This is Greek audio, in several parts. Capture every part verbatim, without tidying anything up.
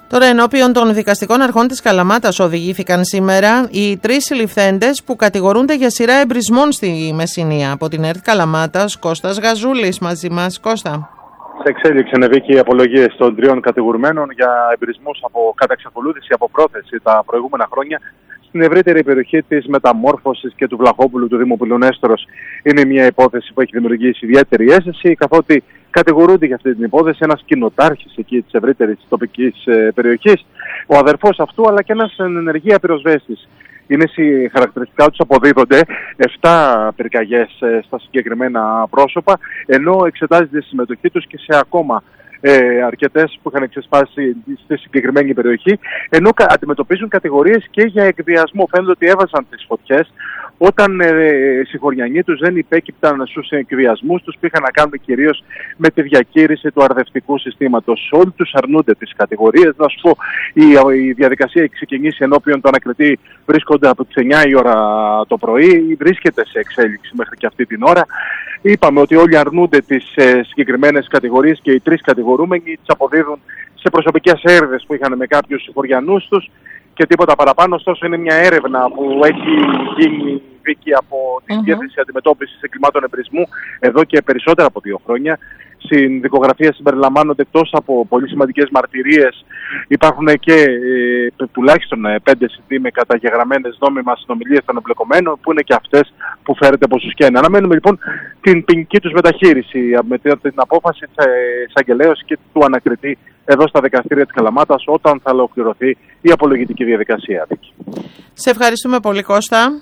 Τώρα, ενώπιον των δικαστικών αρχών της Καλαμάτας οδηγήθηκαν σήμερα οι τρεις συλληφθέντες που κατηγορούνται για σειρά εμπρισμών στη Μεσσηνία. Από την ΕΡΤ Καλαμάτας, Κώστας Γαζούλης μαζί μας. Κώστα. Σε εξέλιξη, Νεβίκη, οι απολογίες των τριών κατηγορουμένων για εμπρισμούς από κατά εξακολούθηση από πρόθεση τα προηγούμενα χρόνια στην ευρύτερη περιοχή της Μεταμόρφωσης και του Βλαχόπουλου του Δήμου Πυλονέστορος. Είναι μια υπόθεση που έχει δημιουργήσει ιδιαίτερη αίσθηση, καθότι κατηγορούνται για αυτή την υπόθεση ένας κοινοτάρχης εκεί της ευρύτερης τοπικής ε, περιοχής, ο αδερφός αυτού, αλλά και ένας ενεργεία πυροσβέστης. Είναι χαρακτηριστικά τους αποδίδονται επτά πυρκαγιές ε, στα συγκεκριμένα πρόσωπα, ενώ εξετάζεται η συμμετοχή τους και σε ακόμα ε, αρκετές που είχαν εξεσπάσει στη συγκεκριμένη περιοχή, ενώ κα, αντιμετωπίζουν κατηγορίες και για εκβιασμό. Φαίνεται ότι έβαζαν τις φωτιές όταν ε, οι συγχωριανοί τους δεν υπέκυπταν στους εκβιασμούς τους που είχαν να κάνουν κυρίως με τη διακήρυξη του αρδευτικού συστήματος. Όλοι τους αρνούνται τις κατηγορίες. Να σου πω, η, η διαδικασία έχει ξεκινήσει ενώπιον του ανακριτή, βρίσκονται από τις εννιά η ώρα το πρωί, βρίσκεται σε εξέλιξη μέχρι και αυτή την ώρα. Είπαμε ότι όλοι αρνούνται τις ε, συγκεκριμένες κατηγορίες και οι τρεις κατηγορούμενοι τις αποδίδουν σε προσωπικές έρευνες που είχαν με κάποιους συγχωριανούς τους και τίποτα παραπάνω. Ωστόσο, είναι μια έρευνα που έχει γίνει, Βίκη, από την Διεύθυνση mm-hmm. Αντιμετώπισης Εγκλημάτων Εμπρισμού εδώ και περισσότερα από δύο χρόνια. Στην δικογραφία συμπεριλαμβάνονται, εκτός από πολύ σημαντικές μαρτυρίες, υπάρχουν και ε, τουλάχιστον ε, πέντε σι ντι με καταγεγραμμένες νόμιμα συνομιλίες των εμπλεκομένων, που είναι και αυτές που φέρεται από Σουσκένα. Αναμένουμε λοιπόν την ποινική τους μεταχείριση με την, την απόφαση της εισαγγελέως και του ανακριτή εδώ στα δικαστήρια της Καλαμάτας, όταν θα ολοκληρωθεί η απολογητική διαδικασία. Σε ευχαριστούμε πολύ, Κώστα.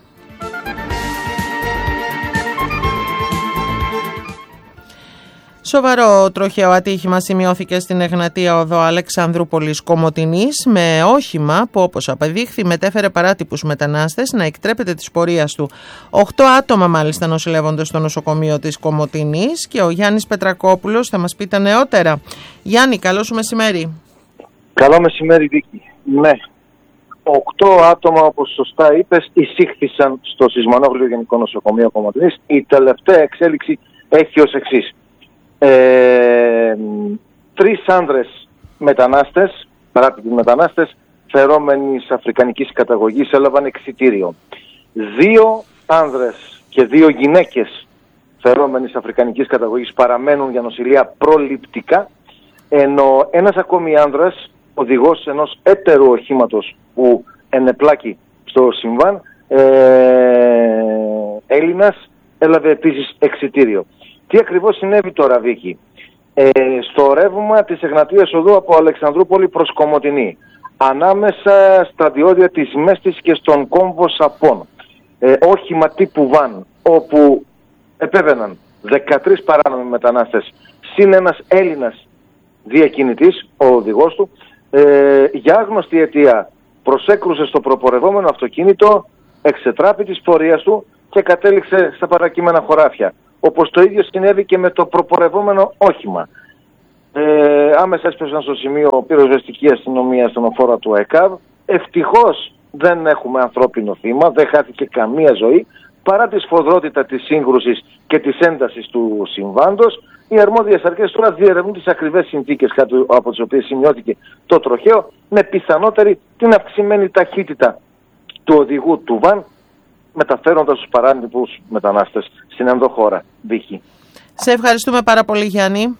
Σοβαρό τροχαίο ατύχημα σημειώθηκε στην Εγνατία οδό Αλεξανδρούπολης Κομοτηνής με όχημα που, όπως απεδείχθη, μετέφερε παράτυπους μετανάστες να εκτρέπεται της πορείας του. Οχτώ άτομα μάλιστα νοσηλεύονται στο νοσοκομείο της Κομοτηνής και ο Γιάννης Πετρακόπουλος θα μας πει τα νεότερα. Γιάννη, καλό σου μεσημέρι. Καλό μεσημέρι, Βίκη. Ναι. Οκτώ άτομα, όπως σωστά είπες, εισήχθησαν στο Σισμανόγλιο Γενικό Νοσοκομείο Κομοτηνής. Η τελευταία εξέλιξη έχει ως εξής. Ε, τρεις άνδρες μετανάστες, παράτυποι μετανάστες, φερόμενης αφρικανικής καταγωγής, έλαβαν εξιτήριο. Δύο άνδρες και δύο γυναίκες φερόμενης αφρικανικής καταγωγής παραμένουν για νοσηλεία προληπτικά, ενώ ένας ακόμη άνδρας, οδηγός ενός έτερου οχήματος που ενεπλάκη στο συμβάν, ε, Έλληνας, έλαβε επίσης εξιτήριο. Τι ακριβώς συνέβη τώρα, Βίκη? Ε, στο ρεύμα της Εγνατίας οδού από Αλεξανδρούπολη προς Κομοτηνή, ανάμεσα στα διόδια της Μέστης και στον κόμβο Σαπών, ε, όχημα τύπου βαν, όπου επέβαιναν δεκατρείς παράνομοι μετανάστες συν ένας Έλληνας διακινητής, ο οδηγός του, ε, για άγνωστη αιτία προσέκρουσε στο προπορευόμενο αυτοκίνητο, εξετράπη της πορείας του και κατέληξε στα παρακείμενα χωράφια. Όπως το ίδιο συνέβη και με το προπορευόμενο όχημα. Ε, άμεσα έσπευσαν στο σημείο πυροσβεστική αστυνομία στον οφόρο του ΕΚΑΒ. Ευτυχώς δεν έχουμε ανθρώπινο θύμα, δεν χάθηκε καμία ζωή. Παρά τη σφοδρότητα της σύγκρουσης και της έντασης του συμβάντος, οι αρμόδιες αρχές τώρα διερευνούν τις ακριβές συνθήκες κάτω από τις οποίες σημειώθηκε το τροχαίο, με πιθανότερη την αυξημένη ταχύτητα του οδηγού του βαν, μεταφέροντας τους παράτυπους μετανάστες στην ενδοχώρα. Βίκη. Σε ευχαριστούμε πάρα πολύ, Γιάννη.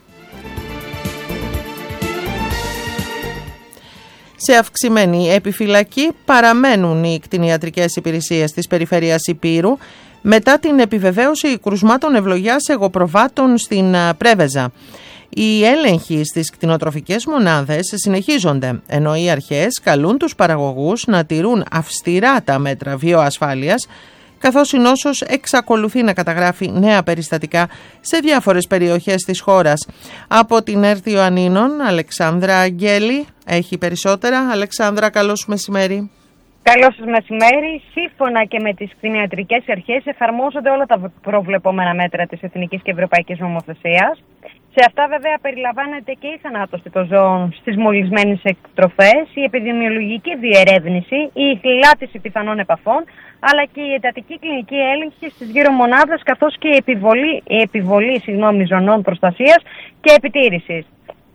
Σε αυξημένη επιφυλακή παραμένουν οι κτηνιατρικές υπηρεσίες της περιφέρειας Ηπείρου μετά την επιβεβαίωση κρουσμάτων ευλογιάς εγωπροβάτων στην Πρέβεζα. Οι έλεγχοι στις κτηνοτροφικές μονάδες συνεχίζονται, ενώ οι αρχές καλούν τους παραγωγούς να τηρούν αυστηρά τα μέτρα βιοασφάλειας, καθώς η νόσος εξακολουθεί να καταγράφει νέα περιστατικά σε διάφορες περιοχές της χώρας. Από την ΕΡΤ Ιωαννίνων, Αλεξάνδρα Αγγέλη έχει περισσότερα. Αλεξάνδρα, καλό σου μεσημέρι. Καλό σας μεσημέρι. Σύμφωνα και με τις κτηνιατρικές αρχές εφαρμόζονται όλα τα προβλεπόμενα μέτρα της εθνικής και ευρωπαϊκής νομοθεσίας. Σε αυτά βέβαια περιλαμβάνεται και η θανάτωση των ζώων στις μολυσμένες εκτροφές, η επιδημιολογική διερεύνηση, η ηχλάτιση πιθανών επαφών, αλλά και η εντατική κλινική έλεγχη στις γύρω μονάδες, καθώς και η επιβολή, η επιβολή συγγνώμη, ζωνών προστασίας και επιτήρησης.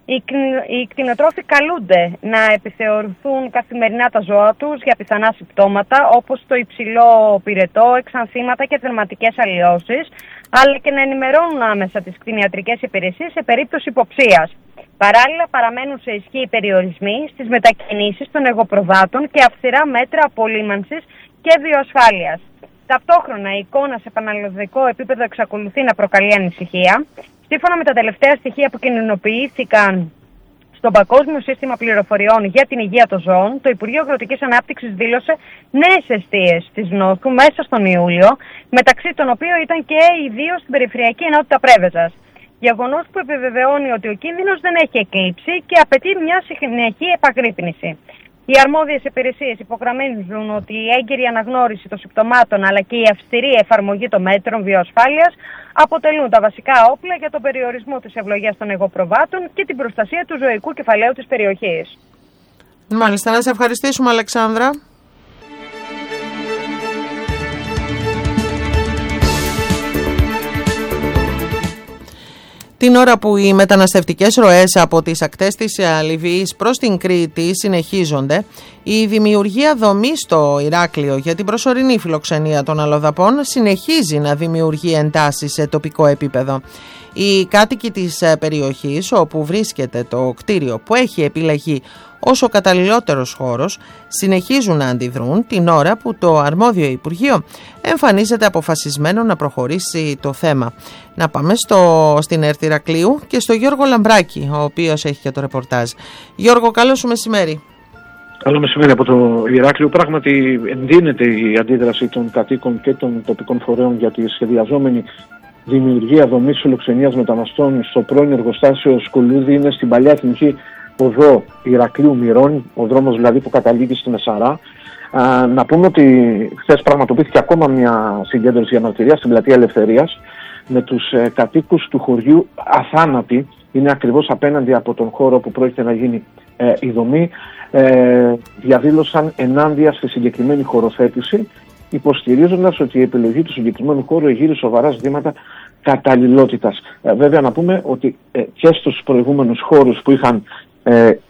Οι κτηνοτρόφοι καλούνται να επιθεωρηθούν καθημερινά τα ζώα τους για πιθανά συμπτώματα όπως το υψηλό πυρετό, εξανθήματα και δερματικές αλλοιώσεις, αλλά και να ενημερώνουν άμεσα τις κτηνιατρικές υπηρεσίες σε περίπτωση υποψίας. Παράλληλα, παραμένουν σε ισχύ οι περιορισμοί στις μετακινήσεις των εγωπροβάτων και αυστηρά μέτρα απολύμανσης και βιοασφάλειας. Ταυτόχρονα, η εικόνα σε πανελλαδικό επίπεδο εξακολουθεί να προκαλεί ανησυχία. Σύμφωνα με τα τελευταία στοιχεία που κοινωνοποιήθηκαν στο Παγκόσμιο Σύστημα Πληροφοριών για την Υγεία των Ζώων, το Υπουργείο Αγροτικής Ανάπτυξης δήλωσε νέες αιστείες της νόσου μέσα στον Ιούλιο, μεταξύ των οποίων ήταν και οι δύο στην περιφερειακή ενότητα Πρέβεζας. Γεγονός που επιβεβαιώνει ότι ο κίνδυνος δεν έχει εκλείψει και απαιτεί μια συνεχή επαγρύπνηση. Οι αρμόδιες υπηρεσίες υπογραμμίζουν ότι η έγκαιρη αναγνώριση των συμπτωμάτων αλλά και η αυστηρή εφαρμογή των μέτρων βιοασφάλειας αποτελούν τα βασικά όπλα για τον περιορισμό της ευλογίας των εγωπροβάτων και την προστασία του ζωικού κεφαλαίου της περιοχής. Μάλιστα, να σε ευχαριστήσουμε, Αλεξάνδρα. Την ώρα που οι μεταναστευτικές ροές από τις ακτές της Λιβύης προς την Κρήτη συνεχίζονται, η δημιουργία δομής στο Ηράκλειο για την προσωρινή φιλοξενία των αλλοδαπών συνεχίζει να δημιουργεί εντάσεις σε τοπικό επίπεδο. Οι κάτοικοι της περιοχής όπου βρίσκεται το κτίριο που έχει επιλεγεί ως ο καταλληλότερος χώρος συνεχίζουν να αντιδρούν την ώρα που το αρμόδιο Υπουργείο εμφανίζεται αποφασισμένο να προχωρήσει το θέμα. Να πάμε στο, στην ΕΡΤ Ηρακλείου και στο Γιώργο Λαμπράκη, ο οποίος έχει και το ρεπορτάζ. Γιώργο, καλό σου μεσημέρι. Καλό μεσημέρι από το Ηράκλειο. Πράγματι εντείνεται η αντίδραση των κατοίκων και των τοπικών φορέων για τη σχεδιαζόμενη δημιουργία δομής φιλοξενίας μεταναστών στο πρώην εργοστάσιο Σκουλούδη. Είναι στην παλιά εθνική οδό Ηρακλείου Μυρών, ο δρόμος δηλαδή που καταλήγει στη Μεσαρά. Α, να πούμε ότι χθες πραγματοποιήθηκε ακόμα μια συγκέντρωση διαμαρτυρίας στην Πλατεία Ελευθερίας με τους ε, κατοίκους του χωριού αθάνατοι. Είναι ακριβώς απέναντι από τον χώρο που πρόκειται να γίνει ε, η δομή. Ε, διαδήλωσαν ενάντια στη συγκεκριμένη χωροθέτηση, υποστηρίζοντας ότι η επιλογή του συγκεκριμένου χώρου εγείρει σοβαρά ζητήματα καταλληλότητας. Ε, βέβαια να πούμε ότι ε, και στους προηγούμενους χώρους που είχαν ε, ε,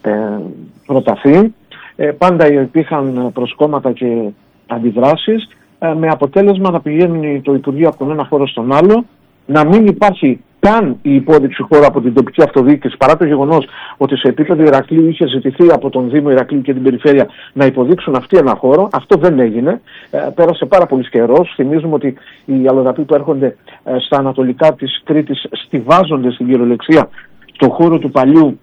προταθεί ε, πάντα υπήρχαν προσκόμματα και αντιδράσεις ε, με αποτέλεσμα να πηγαίνει το Υπουργείο από τον ένα χώρο στον άλλο, να μην υπάρχει καν η υπόδειξη χώρου από την τοπική αυτοδιοίκηση, παρά το γεγονός ότι σε επίπεδο Ηρακλείου είχε ζητηθεί από τον Δήμο Ηρακλείου και την Περιφέρεια να υποδείξουν αυτοί ένα χώρο. Αυτό δεν έγινε. Ε, πέρασε πάρα πολύ καιρός. Θυμίζουμε ότι οι αλλοδαποί που έρχονται ε, στα ανατολικά της Κρήτης στιβάζονται στην κυριολεξία το χώρο του παλιού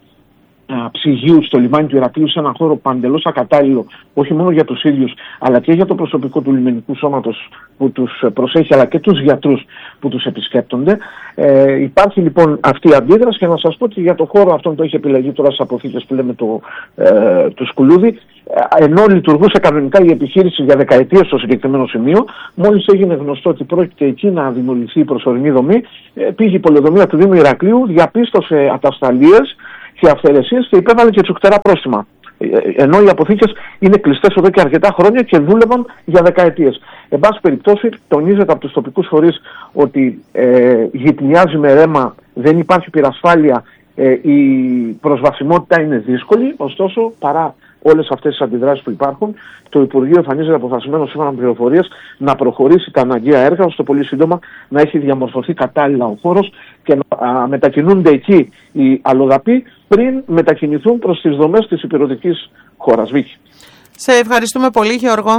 ψυγείου στο λιμάνι του Ηρακλείου, σε έναν χώρο παντελώς ακατάλληλο όχι μόνο για τους ίδιους αλλά και για το προσωπικό του λιμενικού σώματος που τους προσέχει, αλλά και τους γιατρούς που τους επισκέπτονται. Ε, υπάρχει λοιπόν αυτή η αντίδραση και να σας πω ότι για το χώρο αυτόν που έχει επιλεγεί τώρα στις αποθήκες που λέμε το, ε, το Σκουλούδι, ενώ λειτουργούσε κανονικά η επιχείρηση για δεκαετίες στο συγκεκριμένο σημείο, μόλις έγινε γνωστό ότι πρόκειται εκεί να δημιουργηθεί η προσωρινή δομή, ε, πήγε η πολεοδομία του Δήμου Ηρακλείου, διαπίστωσε ατασταλίες και αυθαιρεσίες και υπέβαλε και τσουκτερά πρόστιμα. Ενώ οι αποθήκες είναι κλειστές εδώ και αρκετά χρόνια και δούλευαν για δεκαετίες. Εν πάση περιπτώσει, τονίζεται από τους τοπικούς φορείς ότι ε, γυτνιάζει με ρέμα, δεν υπάρχει πυρασφάλεια, ε, η προσβασιμότητα είναι δύσκολη, ωστόσο παρά όλες αυτές τις αντιδράσεις που υπάρχουν, το Υπουργείο εμφανίζεται αποφασισμένο σύμφωνα με πληροφορίες να προχωρήσει τα αναγκαία έργα, ώστε πολύ σύντομα να έχει διαμορφωθεί κατάλληλα ο χώρος και να α, μετακινούνται εκεί οι αλλοδαποί πριν μετακινηθούν προς τις δομές της υπηρετικής χώρας. Βίκη. Σε ευχαριστούμε πολύ, Γιώργο.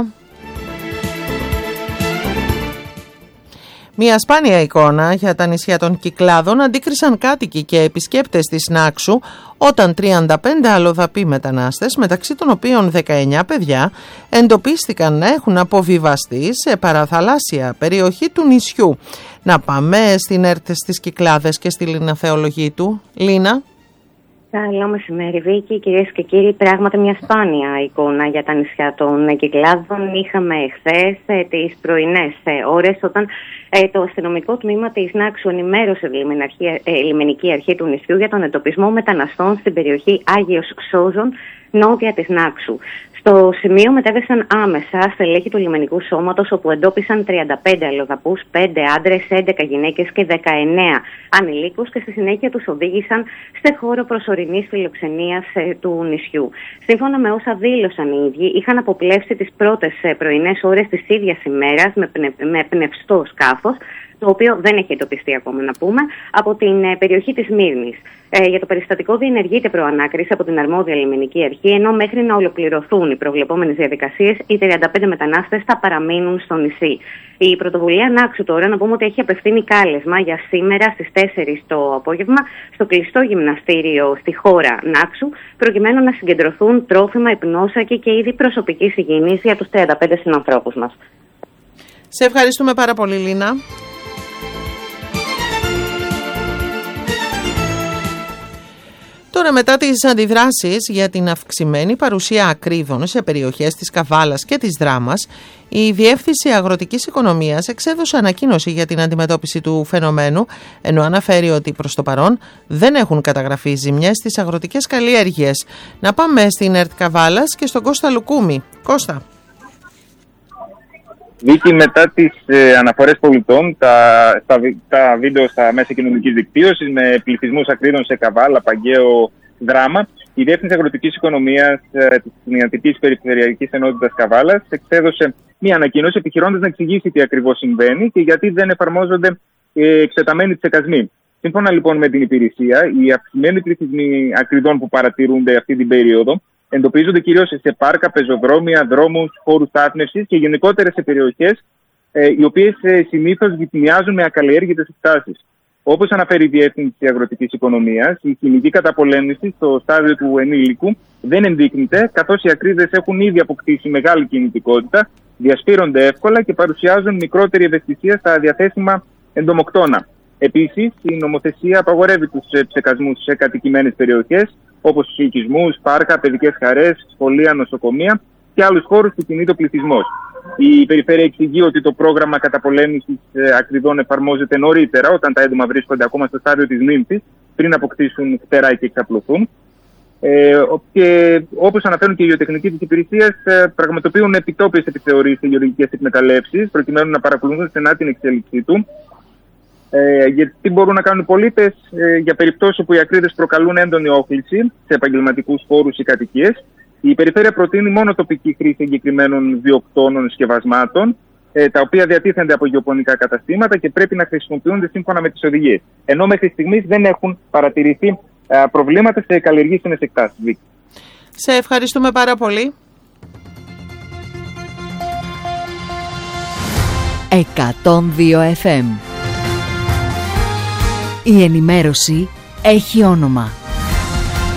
Μια σπάνια εικόνα για τα νησιά των Κυκλάδων αντίκρισαν κάτοικοι και επισκέπτες της Νάξου όταν τριάντα πέντε αλλοδαποί μετανάστες, μεταξύ των οποίων δεκαεννιά παιδιά, εντοπίστηκαν να έχουν αποβιβαστεί σε παραθαλάσσια περιοχή του νησιού. Να πάμε στην ΕΡΤ στις Κυκλάδες και στη Λίνα Θεολογίτου. Λίνα. Καλό μεσημέρι, Βίκη. Κυρίες και κύριοι, πράγματι μια σπάνια εικόνα για τα νησιά των Κυκλάδων. Είχαμε εχθές ε, τις πρωινές ε, ώρες όταν ε, το αστυνομικό τμήμα της Νάξου ενημέρωσε τη ε, λιμενική αρχή του νησιού για τον εντοπισμό μεταναστών στην περιοχή Άγιος Ξόζων, νότια της Νάξου. Στο σημείο μετέβεσαν άμεσα στελέχη του λιμενικού σώματος, όπου εντόπισαν τριάντα πέντε αλλοδαπούς, πέντε άντρες, έντεκα γυναίκες και δεκαεννέα ανηλίκους, και στη συνέχεια τους οδήγησαν σε χώρο προσωρινής φιλοξενίας ε, του νησιού. Σύμφωνα με όσα δήλωσαν οι ίδιοι, είχαν αποπλέψει τις πρώτες ε, πρωινές ώρες της ίδιας ημέρας με, πνευ, με πνευστό σκάφος, το οποίο δεν έχει εντοπιστεί ακόμα, να πούμε, από την ε, περιοχή της Μύρνης. Ε, για το περιστατικό διενεργείται προανάκριση από την αρμόδια λιμενική αρχή, ενώ μέχρι να ολοκληρωθούν οι προβλεπόμενες διαδικασίες, οι τριάντα πέντε μετανάστες θα παραμείνουν στο νησί. Η πρωτοβουλία Νάξου τώρα, να πούμε ότι έχει απευθύνει κάλεσμα για σήμερα στις τέσσερις το απόγευμα στο κλειστό γυμναστήριο στη χώρα Νάξου, προκειμένου να συγκεντρωθούν τρόφιμα, υπνόσακοι και είδη προσωπικής υγιεινής για τους τριάντα πέντε συνανθρώπους μας. Σε ευχαριστούμε πάρα πολύ, Λίνα. Τώρα, μετά τις αντιδράσεις για την αυξημένη παρουσία ακρίδων σε περιοχές της Καβάλας και της Δράμας, η Διεύθυνση Αγροτικής Οικονομίας εξέδωσε ανακοίνωση για την αντιμετώπιση του φαινομένου, ενώ αναφέρει ότι προς το παρόν δεν έχουν καταγραφεί ζημιές στις αγροτικές καλλιέργειες. Να πάμε στην ΕΡΤ Καβάλας και στον Κώστα Λουκούμη. Κώστα. Βίκη, μετά τις ε, αναφορές πολιτών, τα, τα, τα βίντεο στα μέσα κοινωνικής δικτύωσης με πληθυσμούς ακρίδων σε Καβάλα, Παγκαίο, Δράμα, η Διεύθυνση Αγροτικής Οικονομίας ε, της Κτηνιατρικής Περιφερειακής Ενότητας Καβάλας εξέδωσε μία ανακοίνωση επιχειρώντας να εξηγήσει τι ακριβώς συμβαίνει και γιατί δεν εφαρμόζονται ε, εκτεταμένοι τσεκασμοί. Σύμφωνα λοιπόν με την υπηρεσία, οι αυξημένοι πληθυσμοί ακριδών που παρατηρούνται αυτή την περίοδο εντοπίζονται κυρίως σε πάρκα, πεζοδρόμια, δρόμους, χώρους στάθμευσης και γενικότερα σε περιοχές ε, οι οποίες ε, συνήθως γυτνιάζουν με ακαλλιέργητες εκτάσεις. Όπως αναφέρει η Διεύθυνση Αγροτικής Οικονομίας, η χημική καταπολέμηση στο στάδιο του ενήλικου δεν ενδείκνυται, καθώς οι ακρίδες έχουν ήδη αποκτήσει μεγάλη κινητικότητα, διασπείρονται εύκολα και παρουσιάζουν μικρότερη ευαισθησία στα διαθέσιμα εντομοκτώνα. Επίσης, η νομοθεσία απαγορεύει τους ψεκασμούς σε κατοικημένες περιοχές, όπως οικισμούς, πάρκα, παιδικές χαρές, σχολεία, νοσοκομεία και άλλους χώρους που κινείται ο πληθυσμός. Η Περιφέρεια εξηγεί ότι το πρόγραμμα καταπολέμησης ακριδών εφαρμόζεται νωρίτερα, όταν τα έντομα βρίσκονται ακόμα στο στάδιο της νύμφης, πριν αποκτήσουν φτερά και εξαπλωθούν. Ε, και όπως αναφέρουν και οι γεωτεχνικοί της υπηρεσίας, πραγματοποιούν επιτόπιες επιθεωρήσεις σε γεωργικές εκμεταλλεύσεις, προκειμένου να παρακολουθούν στενά την εξέλιξή του. Ε, γιατί τι μπορούν να κάνουν οι πολίτες ε, για περιπτώσεις όπου οι ακρίδες προκαλούν έντονη όχληση σε επαγγελματικούς χώρους ή κατοικίες. Η Περιφέρεια προτείνει μόνο τοπική χρήση εγκεκριμένων βιοκτώνων σκευασμάτων, ε, τα οποία διατίθενται από γεωπονικά καταστήματα και πρέπει να χρησιμοποιούνται σύμφωνα με τις οδηγίες. Ενώ μέχρι στιγμής δεν έχουν παρατηρηθεί ε, προβλήματα σε καλλιεργήσιμες εκτάσεις. Σε ευχαριστούμε πάρα πολύ. εκατόν δύο εφ εμ. Η ενημέρωση έχει όνομα.